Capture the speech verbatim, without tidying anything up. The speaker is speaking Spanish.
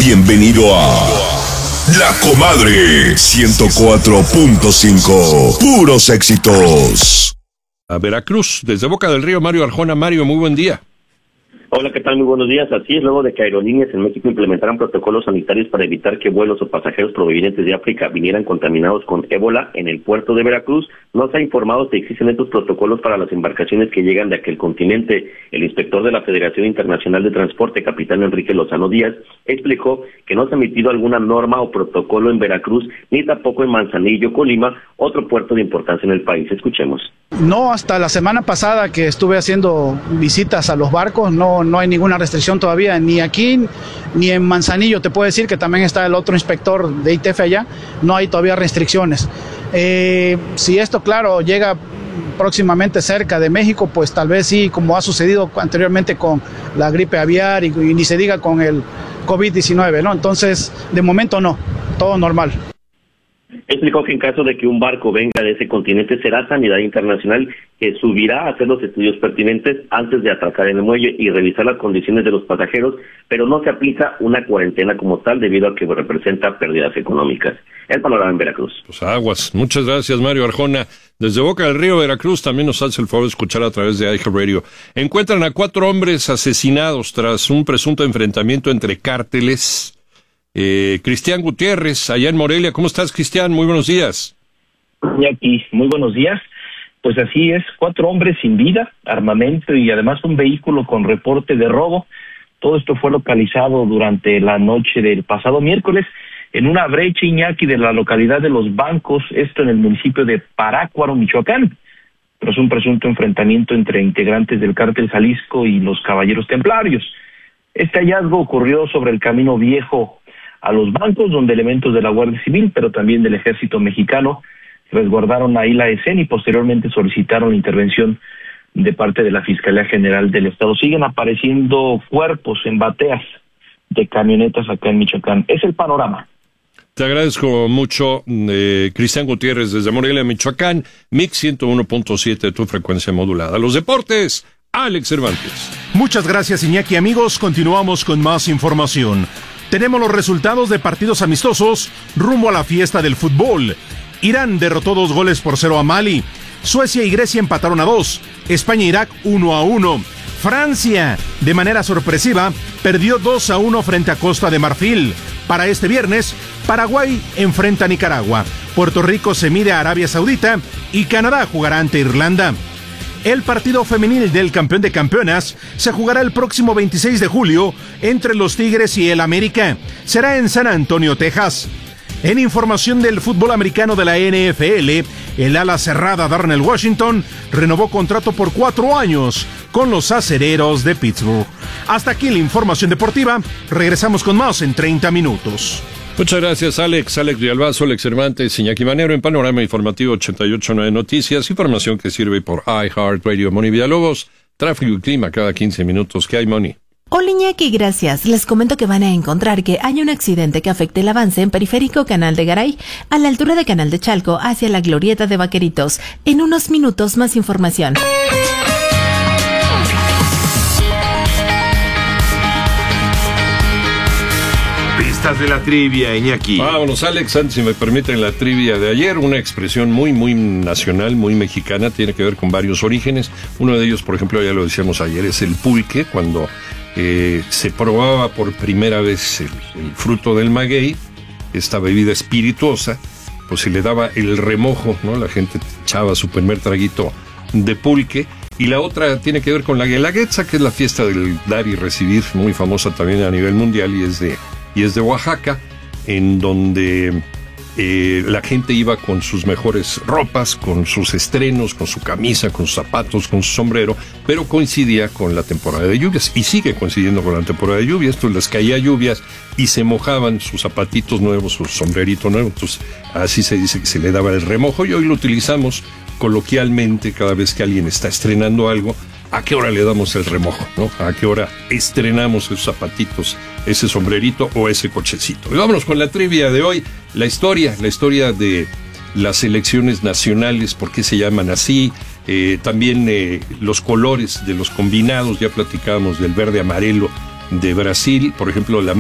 Bienvenido a La Comadre ciento cuatro punto cinco. Puros éxitos. A Veracruz, desde Boca del Río, Mario Arjona. Mario, muy buen día. Hola, ¿qué tal? Muy buenos días. Así es, luego de que aerolíneas en México implementaran protocolos sanitarios para evitar que vuelos o pasajeros provenientes de África vinieran contaminados con ébola en el puerto de Veracruz, no se ha informado si existen estos protocolos para las embarcaciones que llegan de aquel continente. El inspector de la Federación Internacional de Transporte, capitán Enrique Lozano Díaz, explicó que no se ha emitido alguna norma o protocolo en Veracruz, ni tampoco en Manzanillo, Colima, otro puerto de importancia en el país. Escuchemos. No, hasta la semana pasada que estuve haciendo visitas a los barcos, no, no hay ninguna restricción todavía, ni aquí ni en Manzanillo. Te puedo decir que también está el otro inspector de I T F allá, no hay todavía restricciones. Eh, si esto, claro, llega próximamente cerca de México, pues tal vez sí, como ha sucedido anteriormente con la gripe aviar y, y ni se diga con el COVID diecinueve, ¿no? Entonces, de momento no, todo normal. Explicó que en caso de que un barco venga de ese continente, será Sanidad Internacional que subirá a hacer los estudios pertinentes antes de atracar en el muelle y revisar las condiciones de los pasajeros, pero no se aplica una cuarentena como tal debido a que representa pérdidas económicas. El panorama en Veracruz. Pues aguas. Muchas gracias, Mario Arjona. Desde Boca del Río, Veracruz, también nos hace el favor de escuchar a través de iHeartRadio. Encuentran a cuatro hombres asesinados tras un presunto enfrentamiento entre cárteles. Eh, Cristian Gutiérrez, allá en Morelia. ¿Cómo estás, Cristian? Muy buenos días. Y aquí, muy buenos días. Pues así es, cuatro hombres sin vida, armamento y además un vehículo con reporte de robo. Todo esto fue localizado durante la noche del pasado miércoles en una brecha, Iñaki, de la localidad de Los Bancos, esto en el municipio de Parácuaro, Michoacán. Tras un presunto enfrentamiento entre integrantes del cártel Jalisco y los Caballeros Templarios. Este hallazgo ocurrió sobre el Camino Viejo a Los Bancos, donde elementos de la Guardia Civil, pero también del Ejército Mexicano, resguardaron ahí la escena y posteriormente solicitaron la intervención de parte de la Fiscalía General del Estado. Siguen apareciendo cuerpos en bateas de camionetas acá en Michoacán. Es el panorama. Te agradezco mucho, eh, Cristian Gutiérrez, desde Morelia, Michoacán, Mix ciento uno punto siete, tu frecuencia modulada. Los deportes, Alex Cervantes. Muchas gracias, Iñaki. Amigos, continuamos con más información. Tenemos los resultados de partidos amistosos rumbo a la fiesta del fútbol. Irán derrotó dos goles por cero a Mali. Suecia y Grecia empataron a dos. España e Irak uno a uno. Francia, de manera sorpresiva, perdió dos a uno frente a Costa de Marfil. Para este viernes, Paraguay enfrenta a Nicaragua. Puerto Rico se mide a Arabia Saudita y Canadá jugará ante Irlanda. El partido femenil del campeón de campeonas se jugará el próximo veintiséis de julio entre los Tigres y el América. Será en San Antonio, Texas. En información del fútbol americano de la N F L, el ala cerrada Darnell Washington renovó contrato por cuatro años con los Acereros de Pittsburgh. Hasta aquí la información deportiva. Regresamos con más en treinta minutos. Muchas gracias, Alex. Alex Villalbazo, Alex Cervantes, Iñaki Manero en Panorama Informativo ochenta y ocho punto nueve Noticias. Información que sirve por iHeartRadio. Moni Villalobos, tráfico y clima cada quince minutos. ¿Qué hay, Moni? Hola, Iñaki, gracias. Les comento que van a encontrar que hay un accidente que afecta el avance en Periférico Canal de Garay, a la altura de Canal de Chalco, hacia la Glorieta de Vaqueritos. En unos minutos, más información. Pistas de la trivia, Iñaki. Vámonos, Alex. Antes, si me permiten, la trivia de ayer, una expresión muy, muy nacional, muy mexicana, tiene que ver con varios orígenes. Uno de ellos, por ejemplo, ya lo decíamos ayer, es el pulque, cuando eh, se probaba por primera vez el, el fruto del maguey, esta bebida espirituosa, pues se le daba el remojo, ¿no? La gente echaba su primer traguito de pulque. Y la otra tiene que ver con la guelaguetza, que es la fiesta del dar y recibir, muy famosa también a nivel mundial, y es de... y es de Oaxaca, en donde eh, la gente iba con sus mejores ropas, con sus estrenos, con su camisa, con sus zapatos, con su sombrero, pero coincidía con la temporada de lluvias, y sigue coincidiendo con la temporada de lluvias. Entonces les caía lluvias y se mojaban sus zapatitos nuevos, su sombrerito nuevo. Entonces así se dice que se le daba el remojo, y hoy lo utilizamos coloquialmente cada vez que alguien está estrenando algo. ¿A qué hora le damos el remojo, no? ¿A qué hora estrenamos esos zapatitos, ese sombrerito o ese cochecito? Y vámonos con la trivia de hoy. La historia, la historia de las selecciones nacionales, por qué se llaman así. Eh, también eh, los colores de los combinados. Ya platicábamos del verde amarelo de Brasil. Por ejemplo, la